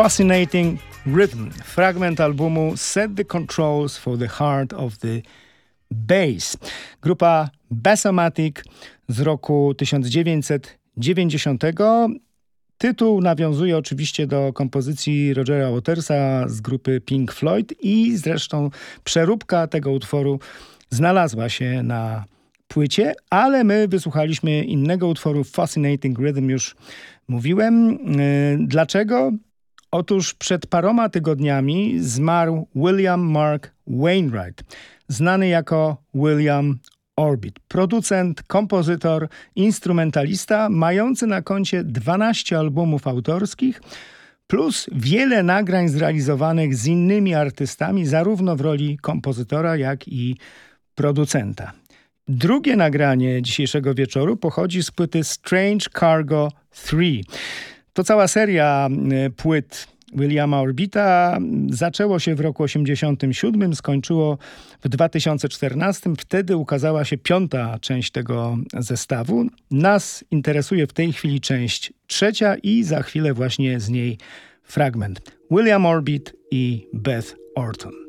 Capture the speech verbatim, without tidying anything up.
Fascinating Rhythm, fragment albumu Set the Controls for the Heart of the Bass. Grupa Bassomatic z roku tysiąc dziewięćset dziewięćdziesiątego. Tytuł nawiązuje oczywiście do kompozycji Rogera Watersa z grupy Pink Floyd i zresztą przeróbka tego utworu znalazła się na płycie, ale my wysłuchaliśmy innego utworu, Fascinating Rhythm, już mówiłem. Dlaczego? Otóż przed paroma tygodniami zmarł William Mark Wainwright, znany jako William Orbit. Producent, kompozytor, instrumentalista, mający na koncie dwanaście albumów autorskich, plus wiele nagrań zrealizowanych z innymi artystami, zarówno w roli kompozytora, jak i producenta. Drugie nagranie dzisiejszego wieczoru pochodzi z płyty Strange Cargo trzy. To cała seria płyt Williama Orbita. Zaczęło się w roku osiemdziesiątym siódmym, skończyło w dwa tysiące czternastym. Wtedy ukazała się piąta część tego zestawu. Nas interesuje w tej chwili część trzecia i za chwilę właśnie z niej fragment. William Orbit i Beth Orton.